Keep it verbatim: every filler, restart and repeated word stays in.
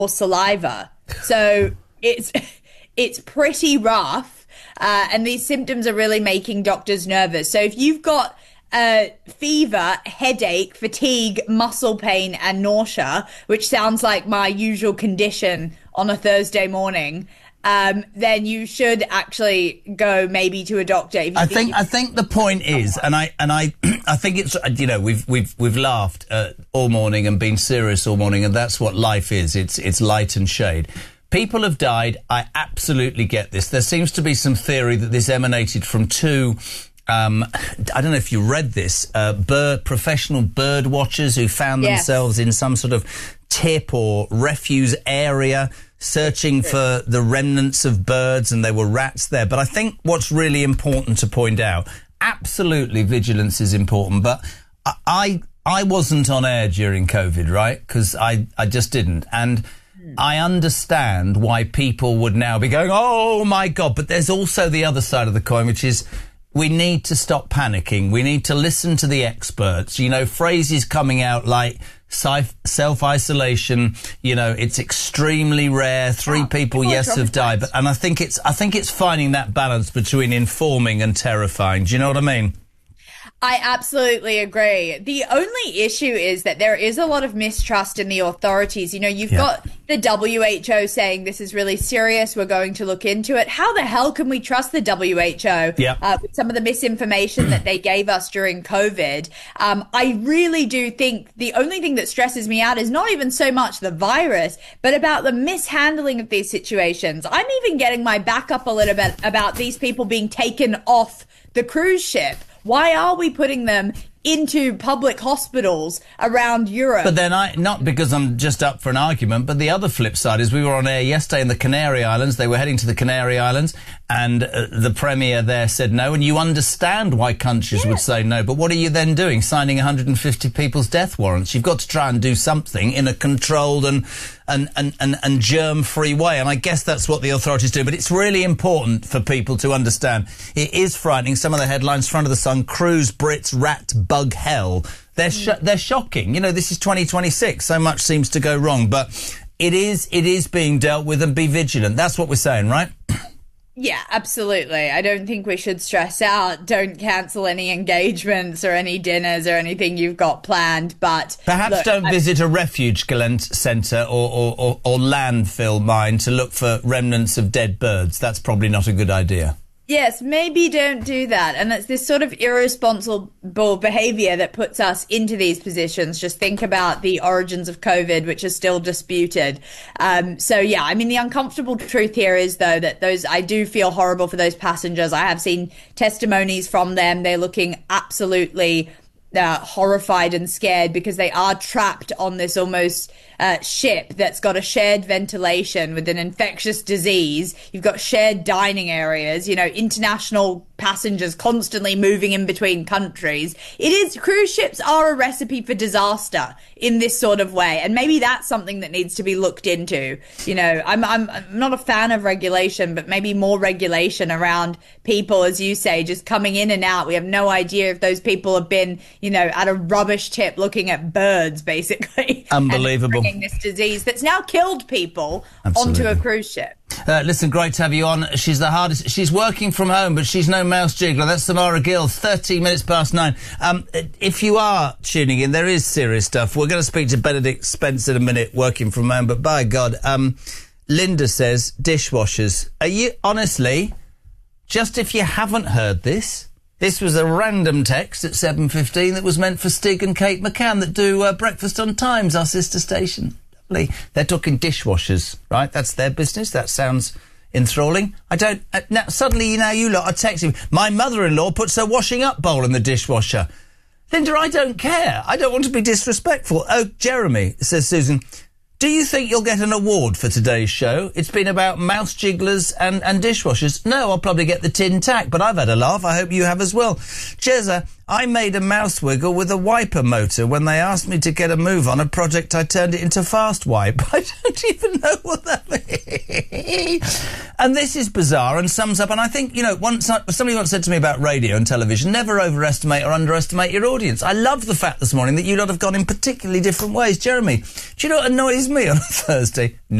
or saliva. So it's it's pretty rough, uh, and these symptoms are really making doctors nervous. So if you've got uh, fever, headache, fatigue, muscle pain, and nausea, which sounds like my usual condition on a Thursday morning, um, then you should actually go maybe to a doctor. If you I think, think I think the point is, and I and I I think it's, you know, we've we've we've laughed uh, all morning and been serious all morning, and that's what life is. It's it's light and shade. People have died. I absolutely get this. There seems to be some theory that this emanated from two. Um, I don't know if you read this, uh, bird, professional bird watchers who found Yes. themselves in some sort of tip or refuse area searching for the remnants of birds, and there were rats there. But I think what's really important to point out, absolutely vigilance is important, but I I, I wasn't on air during COVID, right? Because I, I just didn't. And I understand why people would now be going, oh, my God. But there's also the other side of the coin, which is we need to stop panicking. We need to listen to the experts. You know, phrases coming out like self-isolation, you know, it's extremely rare. Three Oh, people, people are yes, have died. traumatized. But, and I think it's, I think it's finding that balance between informing and terrifying. Do you know what I mean? I absolutely agree. The only issue is that there is a lot of mistrust in the authorities. You know, you've Yeah. got the W H O saying this is really serious, we're going to look into it. How the hell can we trust the W H O Yeah. uh, with some of the misinformation that they gave us during COVID? Um, I really do think the only thing that stresses me out is not even so much the virus, but about the mishandling of these situations. I'm even getting my back up a little bit about these people being taken off the cruise ship. Why are we putting them into public hospitals around Europe? But then I, not because I'm just up for an argument, but the other flip side is we were on air yesterday in the Canary Islands. They were heading to the Canary Islands, and uh, the Premier there said no, and you understand why countries Yeah. would say no. But what are you then doing? Signing one hundred fifty people's death warrants? You've got to try and do something in a controlled and and, and, and, and germ-free way. And I guess that's what the authorities do. But it's really important for people to understand. It is frightening. Some of the headlines, front of the Sun, cruise Brits rat bug hell. They're sh- they're shocking. You know, this is twenty twenty-six. So much seems to go wrong. But it is it is being dealt with, and be vigilant. That's what we're saying, right? Yeah, absolutely. I don't think we should stress out. Don't cancel any engagements or any dinners or anything you've got planned. But Perhaps look, don't I- visit a refuge centre or, or, or, or landfill mine to look for remnants of dead birds. That's probably not a good idea. Yes, maybe don't do that. And it's this sort of irresponsible behavior that puts us into these positions. Just think about the origins of COVID, which is still disputed. Um, so, yeah, I mean, the uncomfortable truth here is, though, that those I do feel horrible for those passengers. I have seen testimonies from them. They're looking absolutely uh, horrified and scared because they are trapped on this almost uh, ship that's got a shared ventilation with an infectious disease. You've got shared dining areas, you know, international passengers constantly moving in between countries. It is, cruise ships are a recipe for disaster in this sort of way. And maybe that's something that needs to be looked into. You know, I'm, I'm, I'm not a fan of regulation, but maybe more regulation around people, as you say, just coming in and out. We have no idea if those people have been, you know, at a rubbish tip looking at birds, basically. Unbelievable. And this disease that's now killed people Absolutely. onto a cruise ship. Uh, listen, great to have you on. She's the hardest. She's working from home, but she's no mouse jiggler. That's Samara Gill, thirteen minutes past nine. Um, if you are tuning in, there is serious stuff. We're going to speak to Benedict Spence in a minute, working from home, but by God, um, Linda says, dishwashers. Are you, honestly, just if you haven't heard this, this was a random text at seven fifteen that was meant for Stig and Kate McCann that do uh, Breakfast on Times, our sister station. They're talking dishwashers, right? That's their business. That sounds enthralling. I don't... Uh, now, suddenly, now you lot are texting me. My mother-in-law puts her washing up bowl in the dishwasher. Linda, I don't care. I don't want to be disrespectful. Oh, Jeremy, says Susan, do you think you'll get an award for today's show? It's been about mouse jigglers and, and dishwashers. No, I'll probably get the tin tack, but I've had a laugh. I hope you have as well. Jezza, I made a mouse wiggle with a wiper motor. When they asked me to get a move on a project, I turned it into fast wipe. I don't even know what that means. And this is bizarre and sums up, and I think, you know, once I, somebody once said to me about radio and television, never overestimate or underestimate your audience. I love the fact this morning that you lot have gone in particularly different ways. Jeremy, do you know what annoys me on a Thursday?